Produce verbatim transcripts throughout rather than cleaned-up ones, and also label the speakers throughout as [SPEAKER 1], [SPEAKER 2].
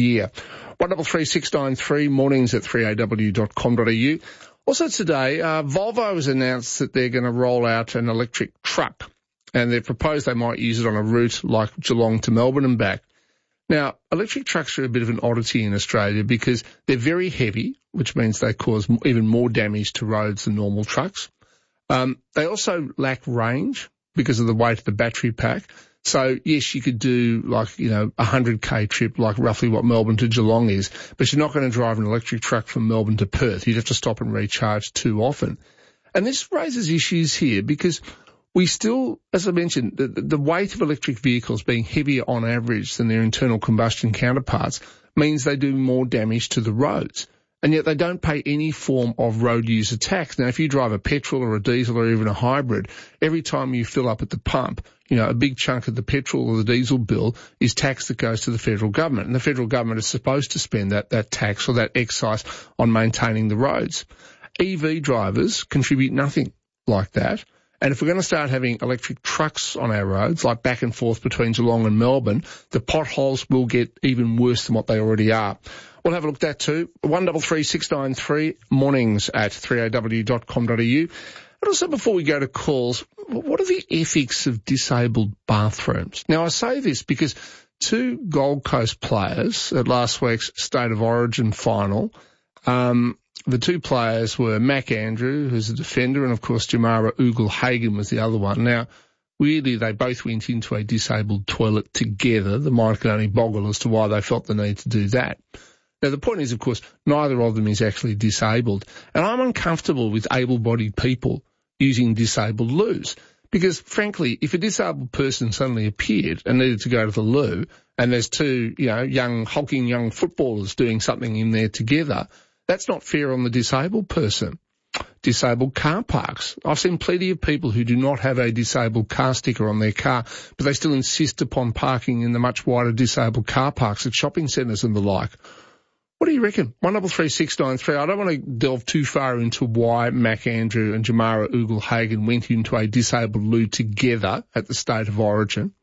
[SPEAKER 1] year. one double three six nine three, mornings at three a w dot com dot a u. Also today, uh, Volvo has announced that they're going to roll out an electric truck, and they've proposed they might use it on a route like Geelong to Melbourne and back. Now, electric trucks are a bit of an oddity in Australia because they're very heavy, which means they cause even more damage to roads than normal trucks. Um, they also lack range because of the weight of the battery pack. So, yes, you could do like, you know, a one hundred k trip, like roughly what Melbourne to Geelong is, but you're not going to drive an electric truck from Melbourne to Perth. You'd have to stop and recharge too often. And this raises issues here because we still, as I mentioned, the, the weight of electric vehicles being heavier on average than their internal combustion counterparts means they do more damage to the roads. And yet they don't pay any form of road user tax. Now, if you drive a petrol or a diesel or even a hybrid, every time you fill up at the pump, you know, a big chunk of the petrol or the diesel bill is tax that goes to the federal government. And the federal government is supposed to spend that, that tax or that excise on maintaining the roads. E V drivers contribute nothing like that. And if we're going to start having electric trucks on our roads, like back and forth between Geelong and Melbourne, the potholes will get even worse than what they already are. We'll have a look at that too. one double three six nine three, mornings at three a w dot com dot a u. And also, before we go to calls, what are the ethics of disabled bathrooms? Now, I say this because two Gold Coast players at last week's State of Origin final, um, the two players were Mac Andrew, who's a defender, and, of course, Jamara Ugle-Hagan was the other one. Now, weirdly, they both went into a disabled toilet together. The mind can only boggle as to why they felt the need to do that. Now, the point is, of course, neither of them is actually disabled. And I'm uncomfortable with able-bodied people using disabled loos. Because, frankly, if a disabled person suddenly appeared and needed to go to the loo, and there's two, you know, young, hulking young footballers doing something in there together, that's not fair on the disabled person. Disabled car parks. I've seen plenty of people who do not have a disabled car sticker on their car, but they still insist upon parking in the much wider disabled car parks at shopping centres and the like. What do you reckon? one double three six nine three. I don't want to delve too far into why Mac Andrew and Jamara Ugle-Hagan went into a disabled loo together at the State of Origin,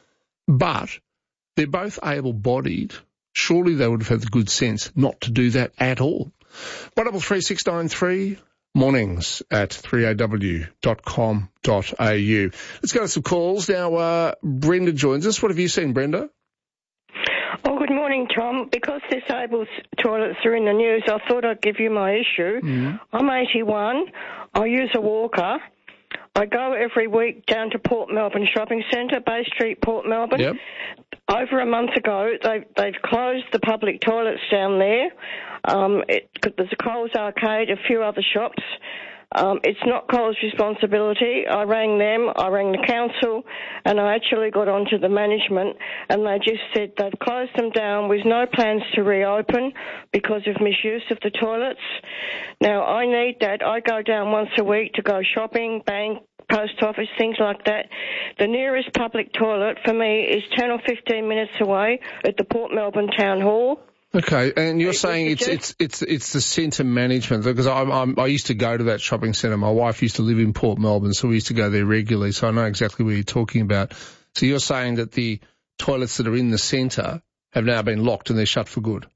[SPEAKER 1] but they're both able-bodied. Surely they would have had the good sense not to do that at all. one double three six nine three, mornings at three a w dot com dot a u. Let's go to some calls. Now, uh, Brenda joins us. What have you seen, Brenda?
[SPEAKER 2] Oh, good morning, Tom. Because disabled toilets are in the news, I thought I'd give you my issue. Mm. I'm eighty-one. I use a walker. I go every week down to Port Melbourne Shopping Centre, Bay Street, Port Melbourne. Yep. Over a month ago, they've, they've closed the public toilets down there. Um, it, there's a Coles Arcade, a few other shops. Um, it's not Coles' responsibility. I rang them, I rang the council, and I actually got onto the management, and they just said they've closed them down with no plans to reopen because of misuse of the toilets. Now, I need that. I go down once a week to go shopping, bank, post office, things like that. The nearest public toilet for me is ten or fifteen minutes away at the Port Melbourne Town Hall.
[SPEAKER 1] Okay, and you're saying it's it's it's it's the centre management, because I I'm, I used to go to that shopping centre. My wife used to live in Port Melbourne, so we used to go there regularly. So I know exactly what you're talking about. So you're saying that the toilets that are in the centre have now been locked and they're shut for good.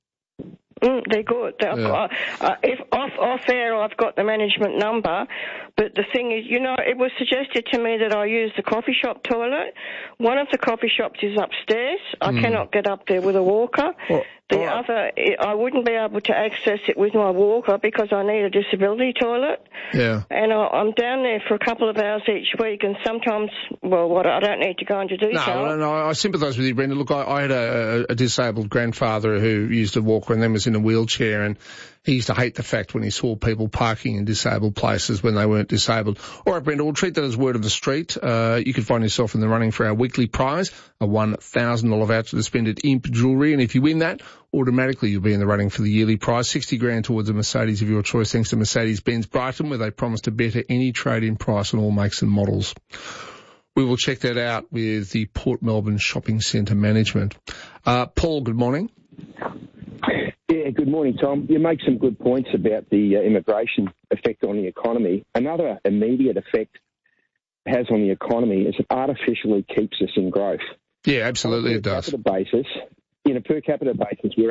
[SPEAKER 2] Mm, they're good. They're, yeah. uh, if off off air, I've got the management number. But the thing is, you know, it was suggested to me that I use the coffee shop toilet. One of the coffee shops is upstairs. I mm. cannot get up there with a walker. Well, the right. other, I wouldn't be able to access it with my walker because I need a disability toilet.
[SPEAKER 1] Yeah.
[SPEAKER 2] And I, I'm down there for a couple of hours each week, and sometimes, well, what I don't need to go into detail.
[SPEAKER 1] No, no, no I sympathise with you, Brenda. Look, I, I had a, a disabled grandfather who used a walker and then was in a wheelchair, and he used to hate the fact when he saw people parking in disabled places when they weren't disabled. All right, Brenda, we'll treat that as word of the street. Uh, you can find yourself in the running for our weekly prize, a one thousand dollars voucher to spend at Imp Jewellery. And if you win that, automatically you'll be in the running for the yearly prize, sixty grand towards a Mercedes of your choice, thanks to Mercedes-Benz Brighton, where they promise to better any trade-in price on all makes and models. We will check that out with the Port Melbourne Shopping Centre management. Uh, Paul, good morning.
[SPEAKER 3] Yeah, good morning, Tom. You make some good points about the uh, immigration effect on the economy. Another immediate effect it has on the economy is it artificially keeps us in growth.
[SPEAKER 1] Yeah, absolutely it does.
[SPEAKER 3] On a per capita basis, in a per capita basis, we're